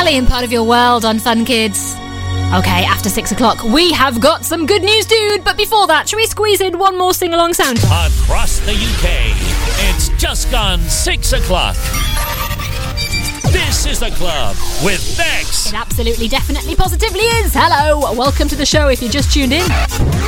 Italian part of your world on Fun Kids. Okay, after 6 o'clock, we have got some good news, dude. But before that, shall we squeeze in one more sing-along sound? Across the UK, it's just gone 6 o'clock. This is The Club with Bex. It absolutely, definitely, positively is. Hello, welcome to the show if you just tuned in.